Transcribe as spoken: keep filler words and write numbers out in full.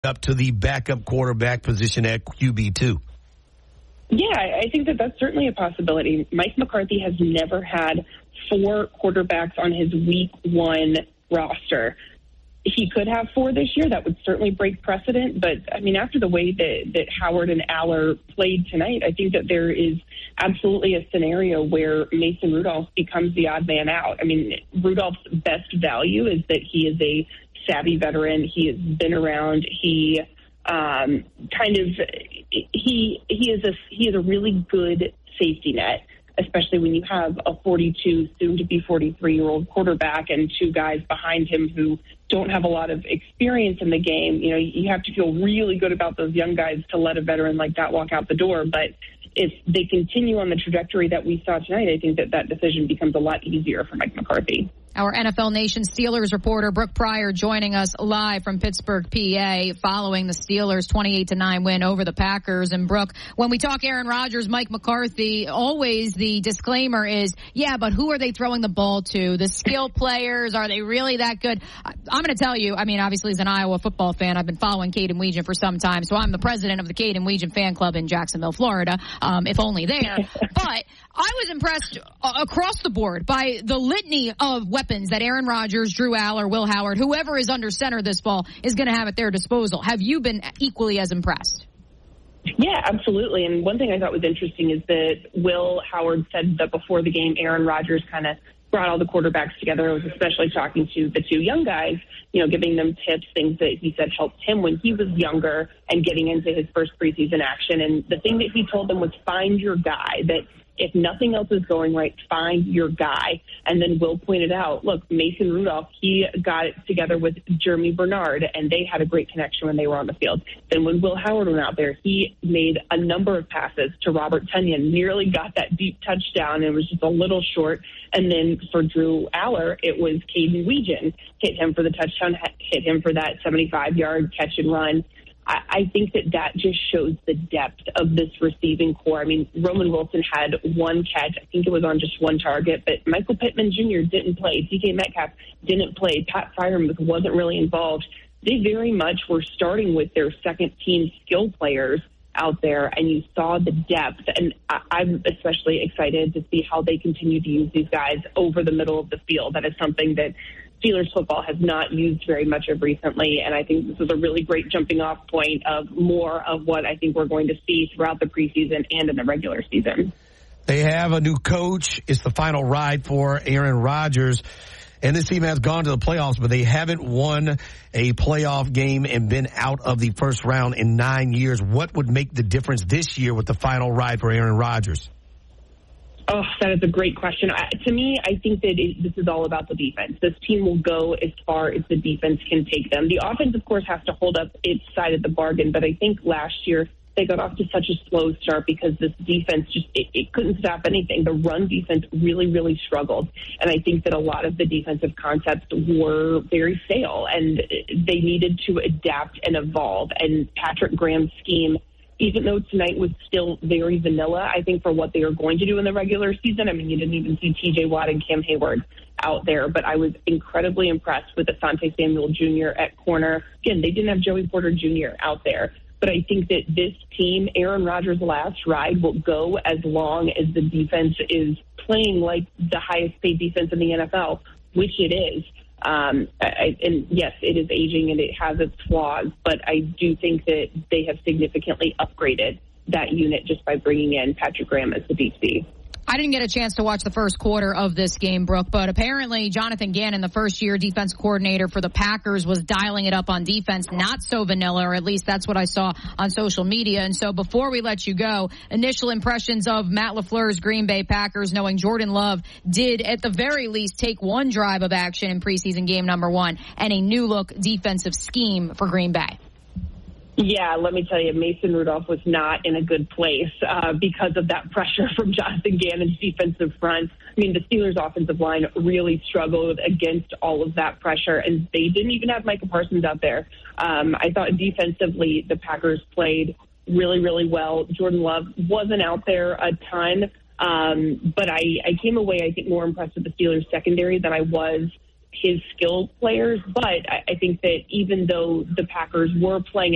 up to the backup quarterback position at Q B two? Yeah, I think that that's certainly a possibility. Mike McCarthy has never had four quarterbacks on his week one roster. He could have four this year. That would certainly break precedent. But, I mean, after the way that, that Howard and Aller played tonight, I think that there is absolutely a scenario where Mason Rudolph becomes the odd man out. I mean, Rudolph's best value is that he is a savvy veteran. He has been around. He um, kind of he he is a he is a really good safety net, especially when you have a forty-two, soon-to-be forty-three-year-old quarterback and two guys behind him who don't have a lot of experience in the game. You know, you have to feel really good about those young guys to let a veteran like that walk out the door. But if they continue on the trajectory that we saw tonight, I think that that decision becomes a lot easier for Mike McCarthy. Our N F L Nation Steelers reporter Brooke Pryor joining us live from Pittsburgh, P A, following the Steelers' twenty-eight to nine win over the Packers. And Brooke, when we talk Aaron Rodgers, Mike McCarthy, always the disclaimer is, yeah, but who are they throwing the ball to? The skill players, are they really that good? I'm going to tell you, I mean, obviously as an Iowa football fan, I've been following Caden Weegan for some time, so I'm the president of the Caden Weegan fan club in Jacksonville, Florida, um, if only there. But I was impressed uh, across the board by the litany of weapons that Aaron Rodgers, Drew Aller, Will Howard, whoever is under center this fall is going to have at their disposal. Have you been equally as impressed? Yeah, absolutely. And one thing I thought was interesting is that Will Howard said that before the game, Aaron Rodgers kind of brought all the quarterbacks together. I was especially talking to the two young guys, you know, giving them tips, things that he said helped him when he was younger and getting into his first preseason action. And the thing that he told them was find your guy, that if nothing else is going right, find your guy. And then Will pointed out, look, Mason Rudolph, he got it together with Jeremy Bernard, and they had a great connection when they were on the field. Then when Will Howard went out there, he made a number of passes to Robert Tonyan, nearly got that deep touchdown, and it was just a little short. And then for Drew Aller, it was Caden Weegan, hit him for the touchdown, hit him for that seventy-five-yard catch and run. I think that that just shows the depth of this receiving core. I mean, Roman Wilson had one catch. I think it was on just one target, but Michael Pittman Junior didn't play. D K Metcalf didn't play. Pat Freiermuth wasn't really involved. They very much were starting with their second-team skill players out there, and you saw the depth. And I'm especially excited to see how they continue to use these guys over the middle of the field. That is something that Steelers football has not used very much of recently, and I think this is a really great jumping-off point of more of what I think we're going to see throughout the preseason and in the regular season. They have a new coach. It's the final ride for Aaron Rodgers, and this team has gone to the playoffs, but they haven't won a playoff game and been out of the first round in nine years. What would make the difference this year with the final ride for Aaron Rodgers? Oh, that is a great question. I, to me, I think that it, this is all about the defense. This team will go as far as the defense can take them. The offense, of course, has to hold up its side of the bargain, but I think last year they got off to such a slow start because this defense just it, it couldn't stop anything. The run defense really, really struggled, and I think that a lot of the defensive concepts were very stale, and they needed to adapt and evolve, and Patrick Graham's scheme, even though tonight was still very vanilla, I think, for what they are going to do in the regular season. I mean, you didn't even see T J Watt and Cam Hayward out there, but I was incredibly impressed with Asante Samuel Junior at corner. Again, they didn't have Joey Porter Junior out there, but I think that this team, Aaron Rodgers' last ride, will go as long as the defense is playing like the highest-paid defense in the N F L, which it is. Um, I, and yes, it is aging and it has its flaws, but I do think that they have significantly upgraded that unit just by bringing in Patrick Graham as the D C. I didn't get a chance to watch the first quarter of this game, Brooke, but apparently Jonathan Gannon, the first-year defense coordinator for the Packers, was dialing it up on defense, not so vanilla, or at least that's what I saw on social media. And so before we let you go, initial impressions of Matt LaFleur's Green Bay Packers, knowing Jordan Love did at the very least take one drive of action in preseason game number one and a new-look defensive scheme for Green Bay. Yeah, let me tell you, Mason Rudolph was not in a good place uh, because of that pressure from Jonathan Gannon's defensive front. I mean, the Steelers' offensive line really struggled against all of that pressure, and they didn't even have Micah Parsons out there. Um, I thought defensively the Packers played really, really well. Jordan Love wasn't out there a ton, um, but I, I came away, I think, more impressed with the Steelers' secondary than I was his skilled players. But I, I think that even though the Packers were playing